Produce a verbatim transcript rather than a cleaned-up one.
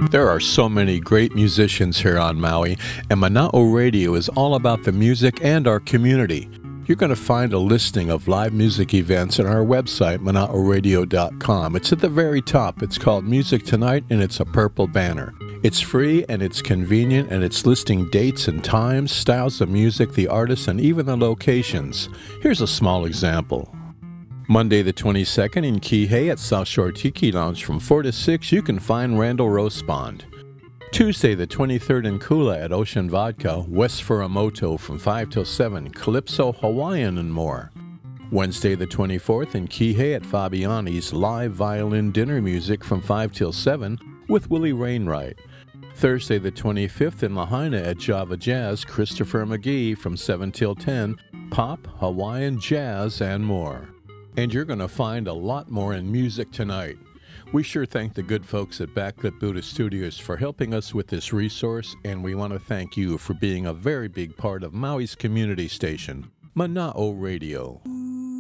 There are so many great musicians here on Maui, and Mana'o Radio is all about the music and our community. You're going to find a listing of live music events on our website, mana'o radio dot com. It's at the very top. It's called Music Tonight, and it's a purple banner. It's free, and it's convenient, and it's listing dates and times, styles of music, the artists, and even the locations. Here's a small example. Monday the twenty-second in Kihei at South Shore Tiki Lounge from four to six, you can find Randall Rospond. Tuesday the twenty-third in Kula at Ocean Vodka, West Furamoto from five till seven, Calypso, Hawaiian, and more. Wednesday the twenty-fourth in Kihei at Fabiani's, live violin dinner music from five till seven with Willie Rainwright. Thursday the twenty-fifth in Lahaina at Java Jazz, Christopher McGee from seven till ten, pop, Hawaiian, jazz, and more. And you're going to find a lot more in Music Tonight. We sure thank the good folks at Backlit Buddha Studios for helping us with this resource, and we want to thank you for being a very big part of Maui's community station, Mana'o Radio.